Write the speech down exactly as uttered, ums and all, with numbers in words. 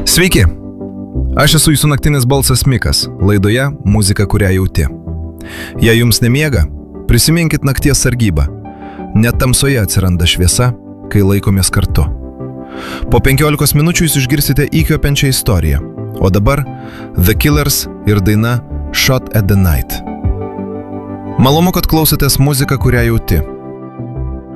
Sveiki, aš esu jūsų naktinis balsas Mikas, laidoje Muzika, kurią jauti. Jei jums nemiega, prisiminkit nakties sargybą. Net tamsoje atsiranda šviesa, kai laikomės kartu. Po penkiolikos minučių jūs išgirsite įkvepiančią istoriją. O dabar The Killers ir daina Shot at the Night. Malonu, kad klausotės Muzika, kurią jauti.